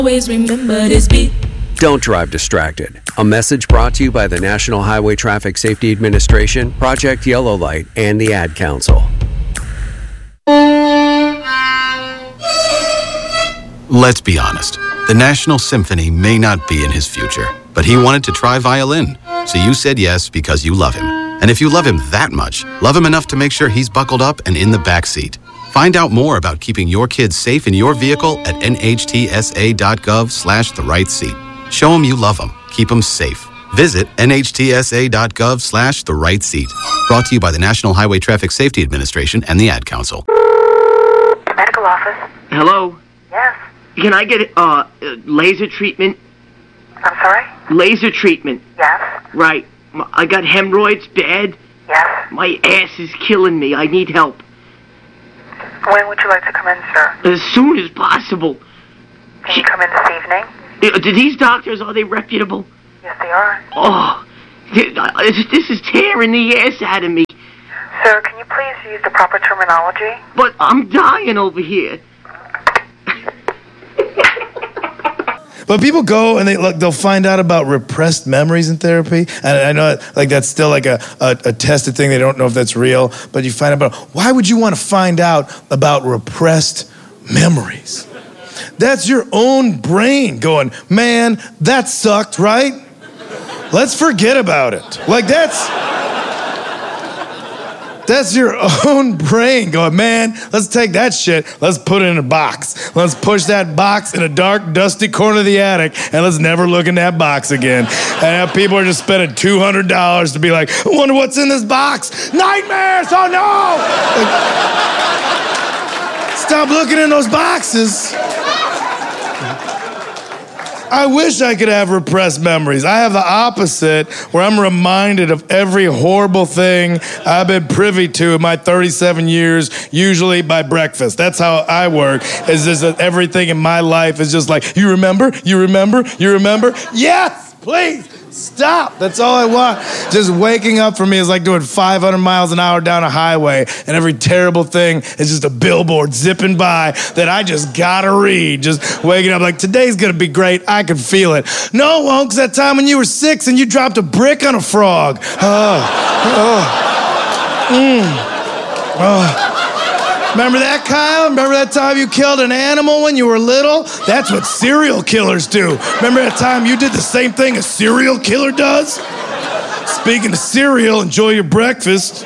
Always remember this beat. Don't drive distracted. A message brought to you by the National Highway Traffic Safety Administration, Project Yellow Light, and the Ad Council. Let's be honest. The National Symphony may not be in his future, but he wanted to try violin. So you said yes because you love him. And if you love him that much, love him enough to make sure he's buckled up and in the back seat. Find out more about keeping your kids safe in your vehicle at nhtsa.gov/the-right-seat. Show him you love him. Keep him safe. Visit nhtsa.gov/the-right-seat. Brought to you by the National Highway Traffic Safety Administration and the Ad Council. Medical office. Hello? Yes. Can I get laser treatment? I'm sorry? Laser treatment. Yes. Right. I got hemorrhoids bad. Yes. My ass is killing me. I need help. When would you like to come in, sir? As soon as possible. Can you come in this evening? Do these doctors, are they reputable? Yes, they are. Oh, this is tearing the ass out of me. Sir, can you please use the proper terminology? But I'm dying over here. But people go and they'll find out about repressed memories in therapy. And I know like that's still like a tested thing. They don't know if that's real. But you find out about, why would you want to find out about repressed memories? That's your own brain going, man, that sucked, right? Let's forget about it. Like that's your own brain going, man, let's take that shit, let's put it in a box. Let's push that box in a dark, dusty corner of the attic, and let's never look in that box again. And people are just spending $200 to be like, I wonder what's in this box. Nightmares, oh no! Like, stop looking in those boxes. I wish I could have repressed memories. I have the opposite, where I'm reminded of every horrible thing I've been privy to in my 37 years, usually by breakfast. That's how I work, is just that everything in my life is just like, you remember? You remember? You remember? Yes, please. Stop. That's all I want. Just waking up for me is like doing 500 miles an hour down a highway, and every terrible thing is just a billboard zipping by that I just gotta read. Just waking up like, today's gonna be great. I can feel it. No, it won't, 'cause that time when you were 6 and you dropped a brick on a frog. Remember that, Kyle? Remember that time you killed an animal when you were little? That's what serial killers do. Remember that time you did the same thing a serial killer does? Speaking of cereal, enjoy your breakfast.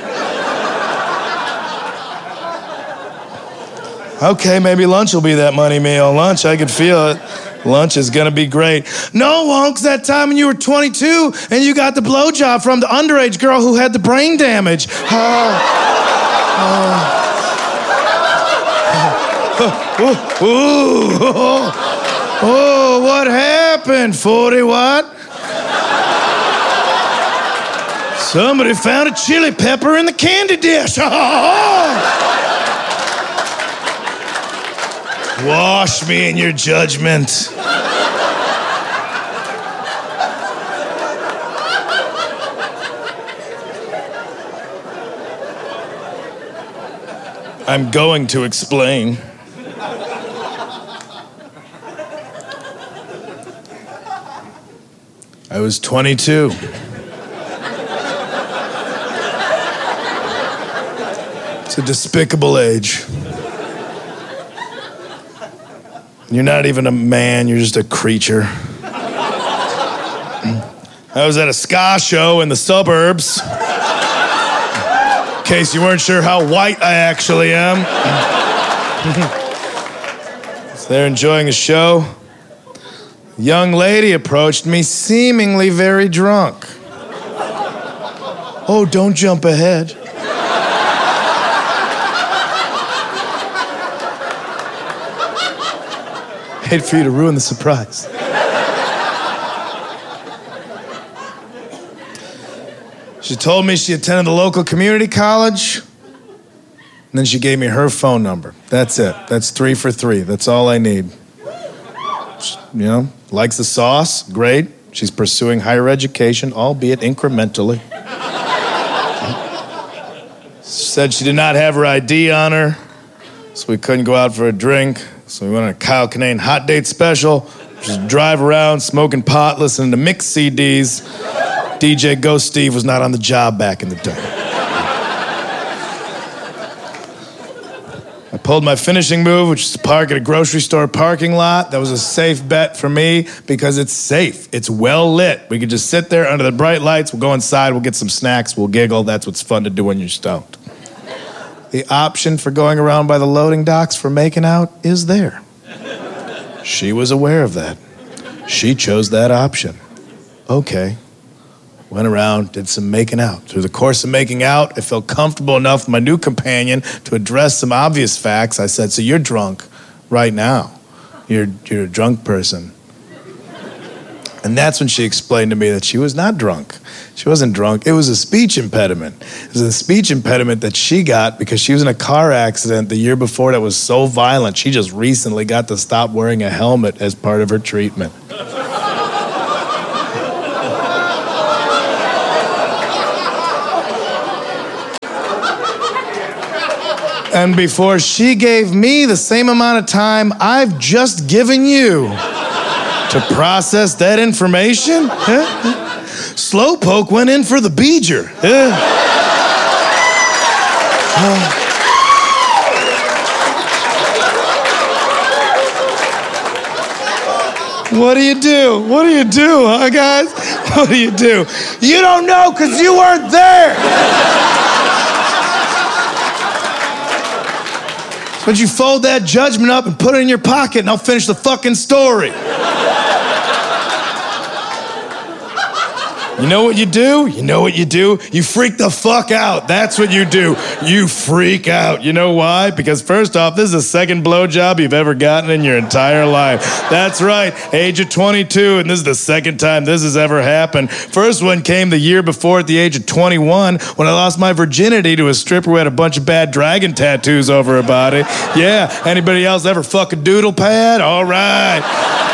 Okay, maybe lunch will be that money meal. Lunch, I could feel it. Lunch is gonna be great. No, Wonks, that time when you were 22 and you got the blowjob from the underage girl who had the brain damage. Oh, what happened, 40 what? Somebody found a chili pepper in the candy dish. Wash me in your judgment. I'm going to explain. I was 22. It's a despicable age. You're not even a man, you're just a creature. I was at a ska show in the suburbs. In case you weren't sure how white I actually am. So they're enjoying a show. A young lady approached me, seemingly very drunk. Oh, don't jump ahead. Hate for you to ruin the surprise. She told me she attended the local community college, and then she gave me her phone number. That's it. That's 3 for 3. That's all I need. You know, likes the sauce, great. She's pursuing higher education, albeit incrementally. Said she did not have her ID on her, so we couldn't go out for a drink. So we went on a Kyle Kinane hot date special, Just drive around smoking pot, listening to mixed CDs. DJ Ghost Steve was not on the job back in the day. I pulled my finishing move, which is to park at a grocery store parking lot. That was a safe bet for me because it's safe. It's well lit. We could just sit there under the bright lights. We'll go inside. We'll get some snacks. We'll giggle. That's what's fun to do when you're stoned. The option for going around by the loading docks for making out is there. She was aware of that. She chose that option. Okay. Went around, did some making out. Through the course of making out, I felt comfortable enough with my new companion to address some obvious facts. I said, so you're drunk right now. You're a drunk person. And that's when she explained to me that she was not drunk. She wasn't drunk. It was a speech impediment. It was a speech impediment that she got because she was in a car accident the year before that was so violent. She just recently got to stop wearing a helmet as part of her treatment. And before she gave me the same amount of time I've just given you to process that information, Slowpoke went in for the beeger. What do you do? What do you do, huh, guys? What do you do? You don't know because you weren't there. But you fold that judgment up and put it in your pocket and I'll finish the fucking story. You know what you do? You know what you do? You freak the fuck out. That's what you do. You freak out. You know why? Because first off, this is the second blowjob you've ever gotten in your entire life. That's right, age of 22, and this is the second time this has ever happened. First one came the year before at the age of 21 when I lost my virginity to a stripper who had a bunch of bad dragon tattoos over her body. Yeah, anybody else ever fuck a doodle pad? All right.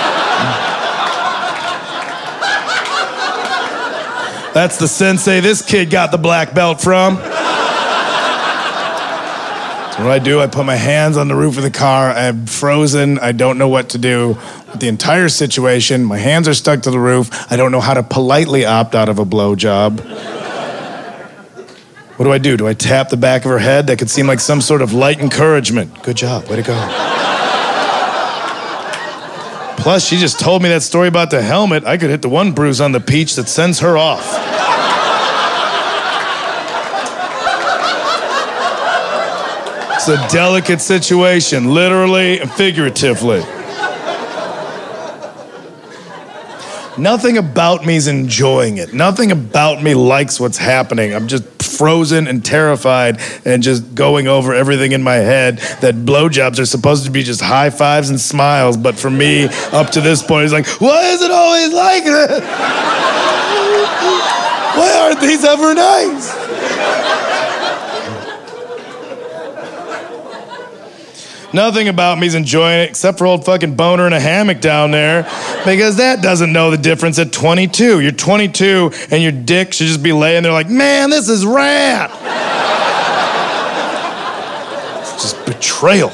That's the sensei this kid got the black belt from. So what I do, I put my hands on the roof of the car. I'm frozen. I don't know what to do with the entire situation. My hands are stuck to the roof. I don't know how to politely opt out of a blowjob. What do I do? Do I tap the back of her head? That could seem like some sort of light encouragement. Good job. Way to go. Plus, she just told me that story about the helmet. I could hit the one bruise on the peach that sends her off. It's a delicate situation, literally and figuratively. Nothing about me is enjoying it. Nothing about me likes what's happening. I'm just frozen and terrified and just going over everything in my head that blowjobs are supposed to be just high fives and smiles, but for me, up to this point, it's like, why is it always like this? Why aren't these ever nice? Nothing about me is enjoying it except for old fucking boner in a hammock down there because that doesn't know the difference at 22. You're 22 and your dick should just be laying there like, man, this is rad. It's just betrayal.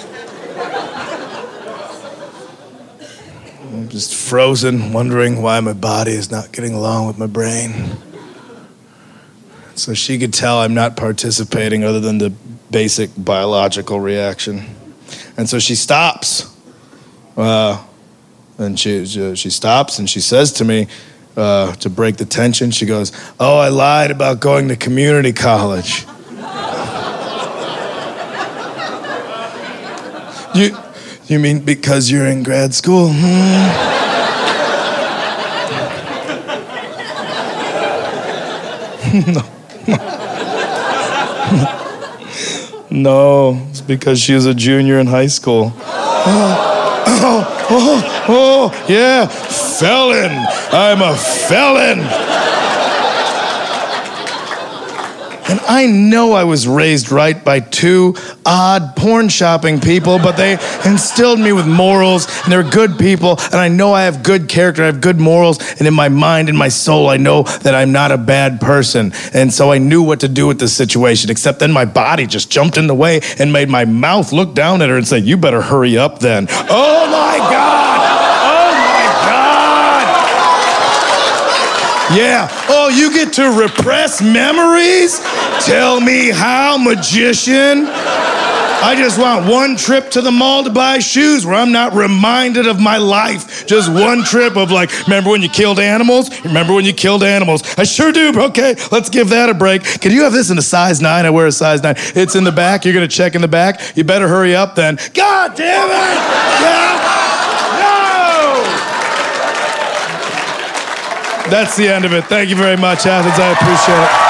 I'm just frozen, wondering why my body is not getting along with my brain. So she could tell I'm not participating other than the basic biological reaction. And so she stops. And she stops and she says to me, to break the tension, she goes, oh, I lied about going to community college. You mean because you're in grad school? No, it's because she was a junior in high school. Yeah, felon. I'm a felon. And I know I was raised right by two odd porn shopping people, but they instilled me with morals, and they're good people, and I know I have good character, I have good morals, and in my mind, in my soul, I know that I'm not a bad person. And so I knew what to do with this situation, except then my body just jumped in the way and made my mouth look down at her and say, you better hurry up then. Oh my God! Oh my God! Yeah. Oh, you get to repress memories? Tell me how, magician. I just want one trip to the mall to buy shoes where I'm not reminded of my life. Just one trip of like, remember when you killed animals? Remember when you killed animals? I sure do, but okay, let's give that a break. Can you have this in a size 9? I wear a size 9. It's in the back. You're going to check in the back. You better hurry up then. God damn it! Yeah. No! That's the end of it. Thank you very much, Athens. I appreciate it.